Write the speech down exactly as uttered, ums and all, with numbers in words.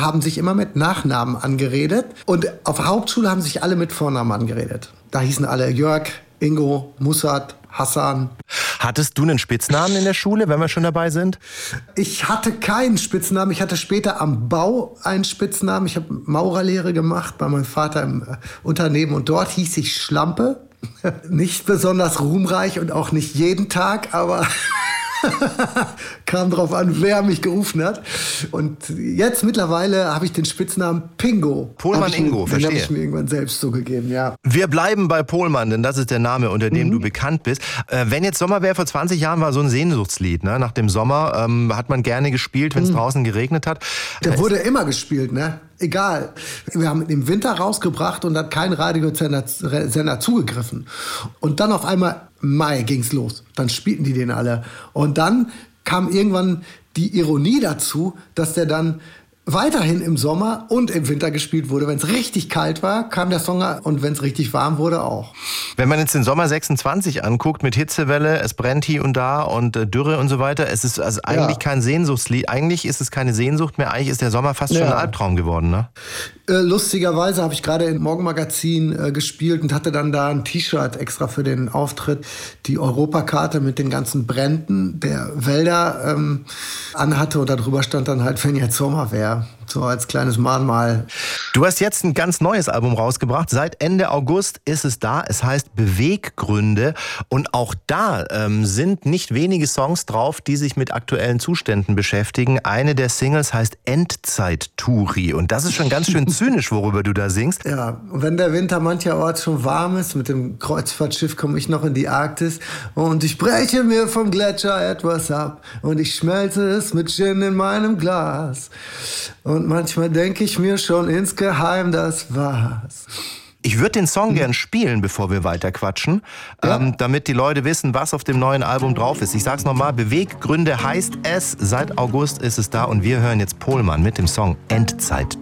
haben sich immer mit Nachnamen angeredet. Und auf der Hauptschule haben sich alle mit Vornamen angeredet. Da hießen alle Jörg, Ingo, Mussat, Hassan. Hattest du einen Spitznamen in der Schule, wenn wir schon dabei sind? Ich hatte keinen Spitznamen. Ich hatte später am Bau einen Spitznamen. Ich habe Maurerlehre gemacht bei meinem Vater im Unternehmen. Und dort hieß ich Schlampe. Nicht besonders ruhmreich und auch nicht jeden Tag, aber kam drauf an, wer mich gerufen hat. Und jetzt mittlerweile habe ich den Spitznamen Pingo. Pohlmann Ingo, verstehe. Den habe ich mir irgendwann selbst so gegeben, ja. Wir bleiben bei Pohlmann, denn das ist der Name, unter dem mhm. du bekannt bist. Äh, wenn jetzt Sommer wäre, vor zwanzig Jahren war so ein Sehnsuchtslied. Ne? Nach dem Sommer ähm, hat man gerne gespielt, wenn es mhm. draußen geregnet hat. Der wurde immer gespielt, ne? Egal. Wir haben ihn im Winter rausgebracht und hat kein Radiosender Sender zugegriffen. Und dann auf einmal Mai ging's los. Dann spielten die den alle. Und dann kam irgendwann die Ironie dazu, dass der dann weiterhin im Sommer und im Winter gespielt wurde. Wenn es richtig kalt war, kam der Song, und wenn es richtig warm wurde, auch. Wenn man jetzt den Sommer sechsundzwanzig anguckt, mit Hitzewelle, es brennt hier und da und äh, Dürre und so weiter, es ist also eigentlich ja. kein Sehnsuchtslied. Eigentlich ist es keine Sehnsucht mehr, eigentlich ist der Sommer fast ja. schon ein Albtraum geworden, ne? Äh, lustigerweise habe ich gerade im Morgenmagazin äh, gespielt und hatte dann da ein T-Shirt extra für den Auftritt, die Europakarte mit den ganzen Bränden der Wälder ähm, anhatte, und darüber stand dann halt, wenn jetzt Sommer wäre. So als kleines Mahnmal. Du hast jetzt ein ganz neues Album rausgebracht. Seit Ende August ist es da. Es heißt Beweggründe. Und auch da ähm, sind nicht wenige Songs drauf, die sich mit aktuellen Zuständen beschäftigen. Eine der Singles heißt Endzeit-Touri. Und das ist schon ganz schön zynisch, worüber du da singst. Ja, und wenn der Winter mancherorts schon warm ist, mit dem Kreuzfahrtschiff komme ich noch in die Arktis. Und ich breche mir vom Gletscher etwas ab. Und ich schmelze es mit Gin in meinem Glas. Und manchmal denke ich mir schon insgeheim, das war's. Ich würde den Song gern spielen, bevor wir weiter quatschen, ja. ähm, damit die Leute wissen, was auf dem neuen Album drauf ist. Ich sag's nochmal, Beweggründe heißt es. Seit August ist es da und wir hören jetzt Pohlmann mit dem Song Endzeit.